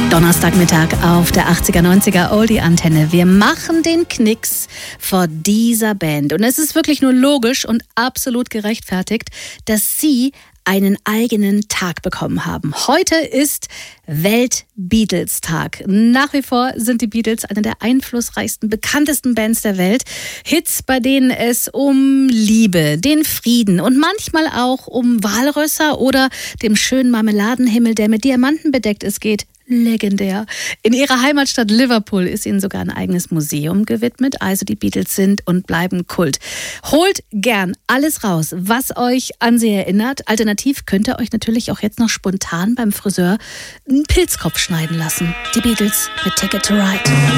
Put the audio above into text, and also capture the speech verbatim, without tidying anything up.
Donnerstagmittag auf der achtziger neunziger Oldie-Antenne. Wir machen den Knicks vor dieser Band. Und es ist wirklich nur logisch und absolut gerechtfertigt, dass sie einen eigenen Tag bekommen haben. Heute ist Welt-Beatles-Tag. Nach wie vor sind die Beatles eine der einflussreichsten, bekanntesten Bands der Welt. Hits, bei denen es um Liebe, den Frieden und manchmal auch um Walrösser oder dem schönen Marmeladenhimmel, der mit Diamanten bedeckt ist, geht. Legendär. In ihrer Heimatstadt Liverpool ist ihnen sogar ein eigenes Museum gewidmet. Also die Beatles sind und bleiben Kult. Holt gern alles raus, was euch an sie erinnert. Alternativ könnt ihr euch natürlich auch jetzt noch spontan beim Friseur einen Pilzkopf schneiden lassen. Die Beatles mit Ticket to Ride.